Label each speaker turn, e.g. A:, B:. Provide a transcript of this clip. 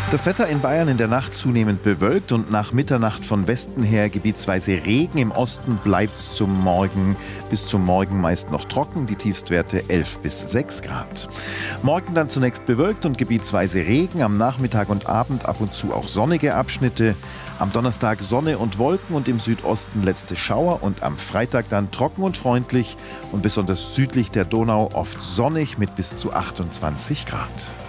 A: Das Wetter in Bayern in der Nacht zunehmend bewölkt und nach Mitternacht von Westen her gebietsweise Regen. Im Osten bleibt es bis zum Morgen meist noch trocken, die Tiefstwerte 11 bis 6 Grad. Morgen dann zunächst bewölkt und gebietsweise Regen, am Nachmittag und Abend ab und zu auch sonnige Abschnitte. Am Donnerstag Sonne und Wolken und im Südosten letzte Schauer und am Freitag dann trocken und freundlich und besonders südlich der Donau oft sonnig mit bis zu 28 Grad.